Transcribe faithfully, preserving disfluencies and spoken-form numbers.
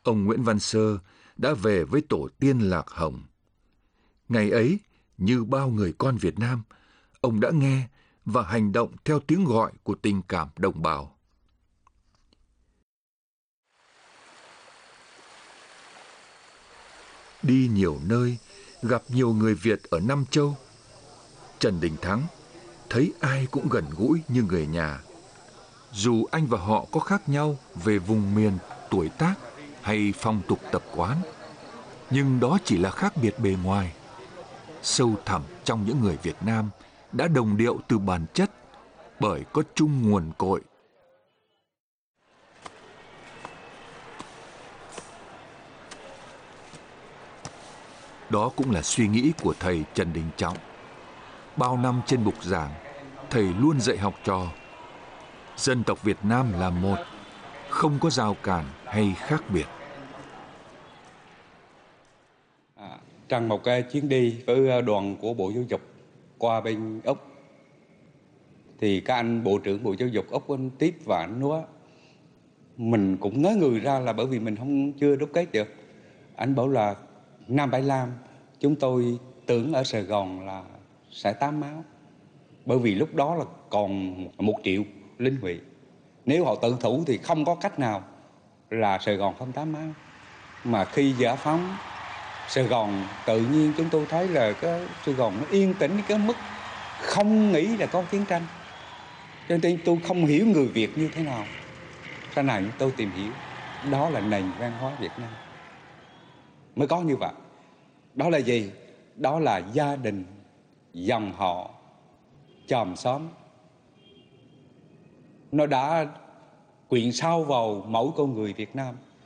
ông Nguyễn Văn Sơ đã về với tổ tiên Lạc Hồng. Ngày ấy, như bao người con Việt Nam, ông đã nghe và hành động theo tiếng gọi của tình cảm đồng bào. Đi nhiều nơi, gặp nhiều người Việt ở Nam Châu, Trần Đình Thắng thấy ai cũng gần gũi như người nhà. Dù anh và họ có khác nhau về vùng miền, tuổi tác hay phong tục tập quán, nhưng đó chỉ là khác biệt bề ngoài. Sâu thẳm trong những người Việt Nam đã đồng điệu từ bản chất, bởi có chung nguồn cội. Đó cũng là suy nghĩ của thầy Trần Đình Trọng. Bao năm trên bục giảng, thầy luôn dạy học trò: dân tộc Việt Nam là một, không có rào cản hay khác biệt. À, trong một cái chuyến đi với đoàn của Bộ Giáo dục qua bên Úc, thì các anh Bộ trưởng Bộ Giáo dục Úc anh tiếp và anh nói, mình cũng ngớ người ra là bởi vì mình không chưa đúc kết được. Anh bảo là Nam Bảy Lam chúng tôi tưởng ở Sài Gòn là sẽ tám máu, bởi vì lúc đó là còn một triệu lính Ngụy. Nếu họ tự thủ thì không có cách nào là Sài Gòn không tám máu. Mà khi giải phóng Sài Gòn, tự nhiên chúng tôi thấy là cái Sài Gòn nó yên tĩnh cái mức không nghĩ là có chiến tranh. Cho nên tôi không hiểu người Việt như thế nào. Sau này tôi tìm hiểu, đó là nền văn hóa Việt Nam mới có như vậy. Đó là gì? Đó là gia đình, dòng họ, chòm xóm. Nó đã quyện sâu vào mỗi con người Việt Nam.